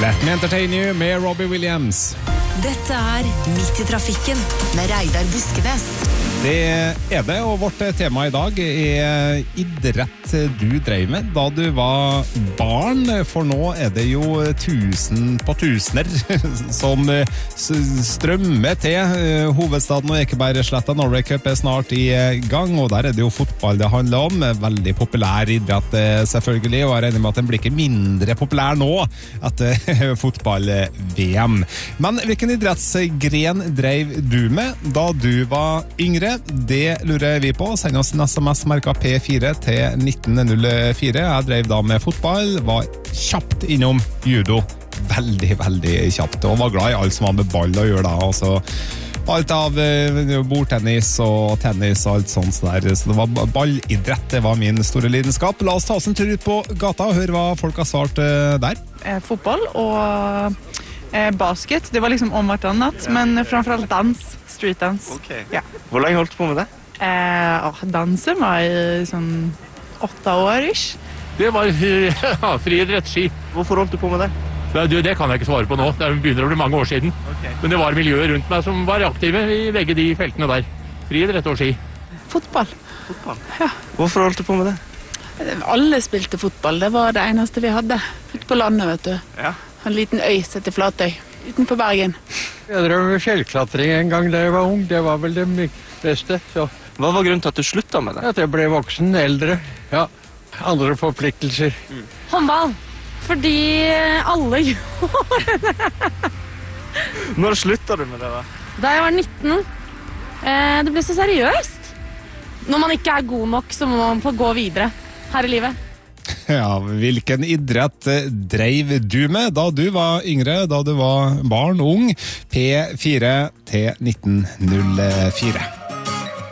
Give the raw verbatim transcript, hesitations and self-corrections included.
Let me entertain you med Robbie Williams. Dette er Midt i trafikken med Reidar Buskenes. Det er det, og vårt tema i dag er idrett du drev med da du var barn, for nå er det jo tusen på tusener som strømmer til hovedstaden og Ekebergsletta. Norway Cup er snart i gang, og der er det jo fotball det handler om. Veldig populær idrett selvfølgelig, og jeg regner med at den blir ikke mindre populær nå etter fotball-V M. Men hvilken idrettsgren drev du med da du var yngre? Det lurer vi på. Send oss en sms merket P fire til nitten null fire. Jeg drev da med fotball, var kjapt innom judo. Veldig, veldig kjapt. Og var glad i alt som har med ball å gjøre da. Altså, alt av bordtennis og tennis og alt sånt der. Så det var ballidrett, det var min store lidenskap. La oss ta oss en tur ut på gata og høre hva folk har svart der. Eh, fotball og eh, basket. Det var liksom om hverandre, men framfor alt dans. Streetdance. Okay. Ja. Hvor lenge holdt du på med det? Eh, danse var i sånn åtte år ish. Det var ja, friidrettsski. Hvorfor holdt du på med det? Det, det kan jeg ikke svare på nå. Det begynner å bli mange år siden. Okay. Men det var miljøet rundt meg som var aktive i begge de feltene der. Friidrett og ski. Fotball. Fotball? Ja. Hvorfor holdt du på med det? Alle spilte fotball. Det var det eneste vi hadde. Ute på landet, vet du. Ja. En liten øy som heter Flatøy. Utenfor Bergen. Jeg drev med fjellklatring en gang da jeg var ung. Det var vel det beste. Så. Hva var grunnen til at du sluttet med det? At jeg ble voksen, eldre. Ja, andre forpliktelser. Mm. Håndball. Fordi alle gjorde det. Når sluttet du med det da? Da jeg var nitten. Eh, det ble så seriøst. Når man ikke er god nok, så må man få gå videre her i livet. Ja, hvilken idrett drev du med da du var yngre, da du var barn, ung? P fire til nitten null fire.